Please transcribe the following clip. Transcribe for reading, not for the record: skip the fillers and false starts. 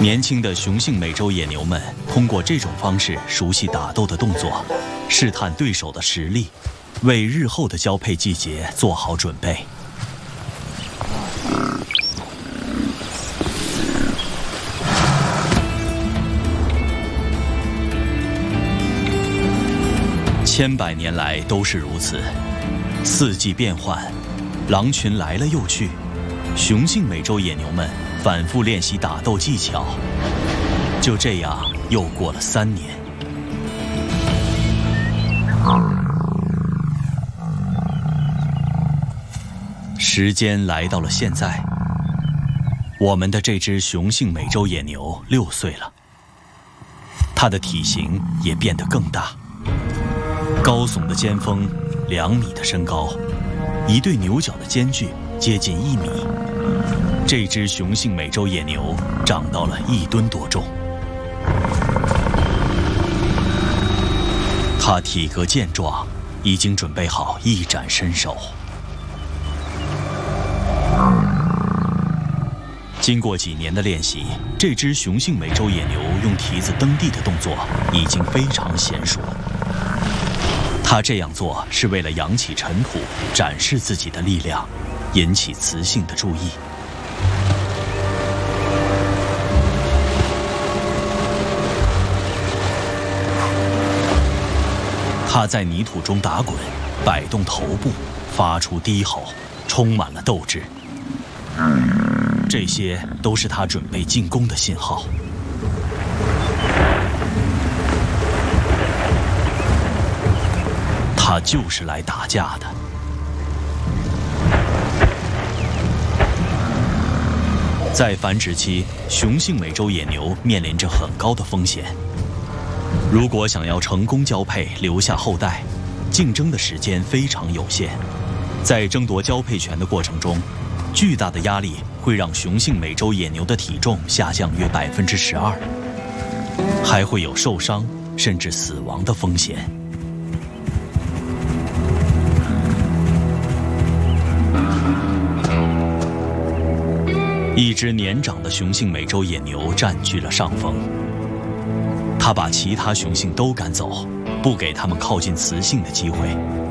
年轻的雄性美洲野牛们通过这种方式熟悉打斗的动作，试探对手的实力，为日后的交配季节做好准备。千百年来都是如此，四季变换，狼群来了又去，雄性美洲野牛们反复练习打斗技巧。就这样又过了3年。时间来到了现在，我们的这只雄性美洲野牛6岁了，它的体型也变得更大。高耸的尖峰，2米的身高，一对牛角的间距接近1米。这只雄性美洲野牛长到了1吨多重。它体格健壮，已经准备好一展身手。经过几年的练习，这只雄性美洲野牛用蹄子蹬地的动作已经非常娴熟。它这样做是为了扬起尘土，展示自己的力量，引起雌性的注意。它在泥土中打滚，摆动头部，发出低吼，充满了斗志。这些都是它准备进攻的信号。它就是来打架的。在繁殖期，雄性美洲野牛面临着很高的风险。如果想要成功交配，留下后代，竞争的时间非常有限。在争夺交配权的过程中，巨大的压力会让雄性美洲野牛的体重下降约12%，还会有受伤甚至死亡的风险。一只年长的雄性美洲野牛占据了上风，它把其他雄性都赶走，不给它们靠近雌性的机会。